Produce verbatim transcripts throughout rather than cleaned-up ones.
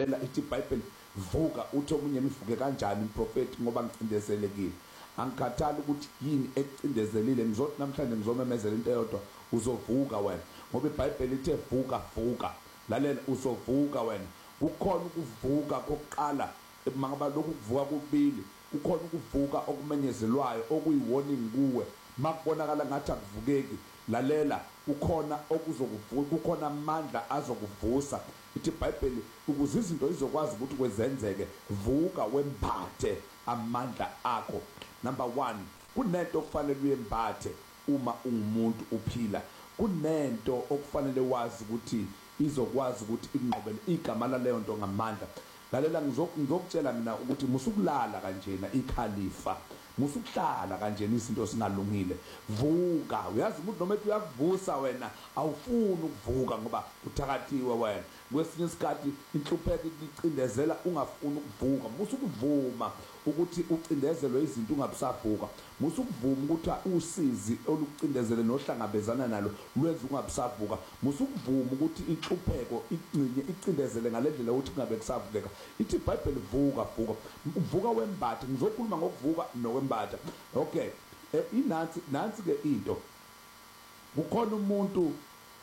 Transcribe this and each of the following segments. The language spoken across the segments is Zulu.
lalela ithi iBhayibheli vuka, uthi omunye imivuke kanjani umprofeti ngoba ngicindezelekile. Angikhathali ukuthi yini ekucindezelile, ngizothi namhlanje ngizomemezela into eyodwa, uzovuka wena, ngoba iBhayibheli ithe vuka vuka. Lalela, uzovuka wena. Kukhona ukuvuka kokuqala mangaba lokhu kuvuka kubili, kukhona ukuvuka okumenyezelwayo okuyiwarning kuwe makubonakala ngathi akuvukeki. Lalela, kukhona okuzokuvuka, kukhona amandla azokuvusa. Ithi iBhayibheli ukuze izinto izokwazi ukuthi kwezenzeke, vuka wembathe amandla akho. Number one, kunento okufanele uyembathe uma ungumuntu uphila. Kunento okufanele wazi ukuthi izokwazi ukuthi inqobele igama laleyo nto ngamandla. Lalela, ngizokutshela mina ukuthi musukulala kanjena ikhalifa, musukuhlala kanjena izinto singalungile. Vuka. Uyazi ukuthi noma ethi uyakuvusa wena awufuni ukuvuka ngoba uthakathiwe wena. Kwesinye isikhathi inhlupheko icindezela ungafuni ukuvuka. Musukuvuma ukuthi ucindezelwe izinto ungabisavuka. Musukuvuma ukuthi usizi olucindezele nohlangabezana nalo lwenza ungabisavuka. Musukuvuma ukuthi inhlupheko igcine icindezele ngalendlela ukuthi kungabe kusavukeka. Ithi iBhayibheli vuka vuka. Uvuka wembatha. Ngizokhuluma ngokuvuka nokwembatha. Okay. Eh, inansi nansi ke into. Kukhona umuntu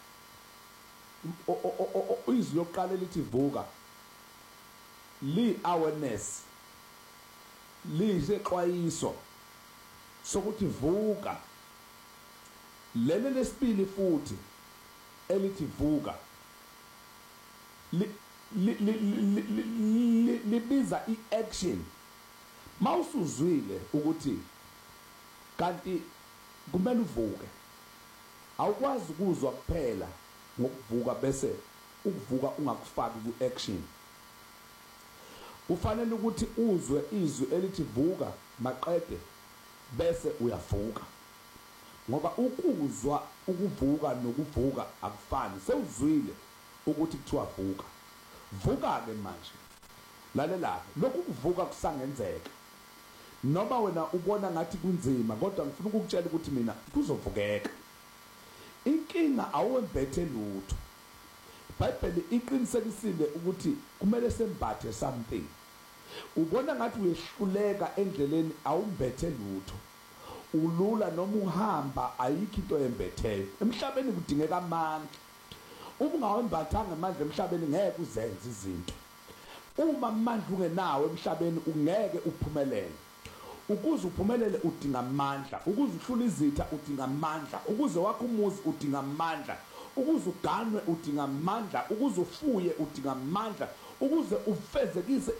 izwi lokuqala lithi vuka, li awareness, li sexwayiso sokuthi vuka. Lele lesibili futhi elithi vuka li libiza iaction. Mawusuzwile ukuthi kanti kumele uvuke, awukwazi ukuzwa kuphela ngokuvuka bese ukuvuka ungakufaki ku-action. Kufanele ukuthi uzwe izwi elithi vuka maqede bese uyavuka, ngoba ukuzwa ukuvuka nokuvuka akufani. Sewuzwile ukuthi kuthiwa vuka, vuka-ke manje. Lalela, lokhu kuvuka kusangenzeka noma wena ubona ngathi kunzima, kodwa ngifuna ukukutshela ukuthi mina kuzovukeka. Inkinga awembethe lutho. iBhayibheli iqinisekisile ukuthi kumele sembathe something. Ubona ngathi uyehluleka endleleni, awumbethe lutho. Ulula noma uhamba, ayikho into embetheyo. Emhlabeni kudingeka amandla. Uma ungawembathanga amandla emhlabeni ngeke uzenze izinto. Uma amandla ungenawo emhlabeni ungeke uphumelele. Ukuze uphumelele udinga amandla, ukuze uhlule izitha udinga amandla, ukuze wakhe umuzi udinga amandla, ukuze uganwe udinga amandla, ukuze ufuye udinga amandla, ukuze ufezekise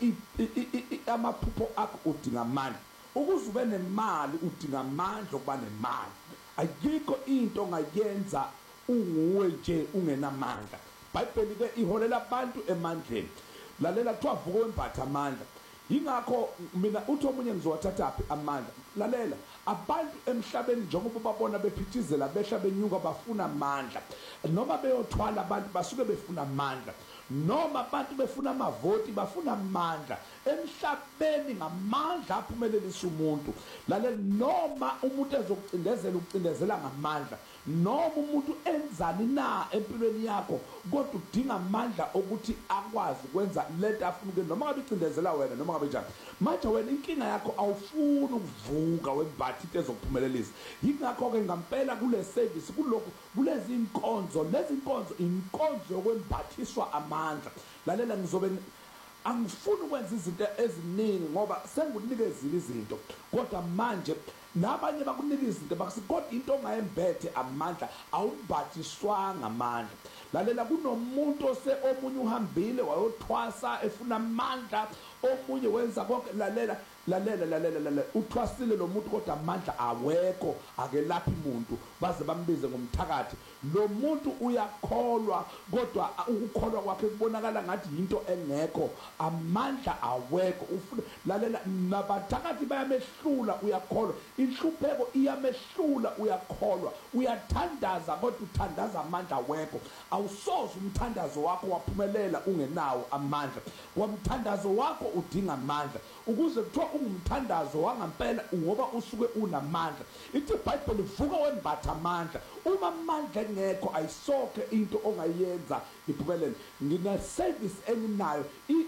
amaphupho akho udinga amandla, ukuze ube nemali udinga amandla okuba nemali. Ayikho into ongayenza unguwe nje ungenamandla. iBhayibheli ke iholela abantu emandleni. Lalela, kuthiwa vuka wembatha amandla. Yingakho mina uthi omunye ngizowathathaphi amandla. Lalela, abantu emhlabeni njengoba babona bephithizela behla benyuka bafuna amandla, noma beyothwala abantu basuke befuna amandla, noma abantu befuna amavoti bafuna amandla. Emhlabeni ngamandla aphumelelisa umuntu. Lalela, noma umuntu ezokucindezela ukucindezela ngamandla, noma umuntu enzani na empilweni yakho, kodwa udinga amandla ukuthi akwazi ukwenza lento afuna ukwenza, noma ngabe icindezela wena noma ngabe njani. Manje wena inkinga yakho awufuni ukuvuka wembatha into ezokuphumelelisa. Yingakho ke ngampela kule service kulokho kulezi inkonzo, lezi inkonzo inkonzo yokwembathiswa amandla. Lalela, ngizobe angifuni ukwenza izinto eziningi ngoba sengunikezile izinto, kodwa manje nabanye bakunika izinto bakuthi kodwa into ongayembethe amandla awumbathiswanga amandla. Lalela, kunomuntu ose omunye uhambile wayothwasa efuna amandla, omunye wenza konke. Lalela lalela lalela lalela, uthwasile lo muntu kodwa amandla awekho, akelaphi umuntu baze bambize ngomthakathi. Lo muntu uyakholwa kodwa ukukholwa kwakhe kubonakala ngathi into engekho, amandla awekho. Ufuna lalela, nabathakathi bayamehlula, uyakholwa. Inhlupheko iyamehlula, uyakholwa. Uyathandaza kodwa uthandaza amandla awekho. Awusoze umthandazo wakho waphumelela ungenawo amandla. Wamthandazo wakho udinga amandla. Ukuze kuthiwa ungumthandazo wangampela ngoba usuke unamandla. Ithi iBhayibheli vuka wembatha amandla. Uma amandla engekho ayisokhe into ongayenza iphumelele. Ngina service enginayo